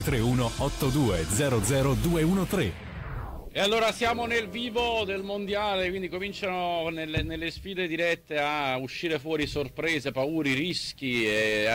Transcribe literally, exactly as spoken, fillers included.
tre uno otto due zero zero due uno tre. E allora siamo nel vivo del mondiale, quindi cominciano nelle, nelle sfide dirette a uscire fuori sorprese, paure, rischi e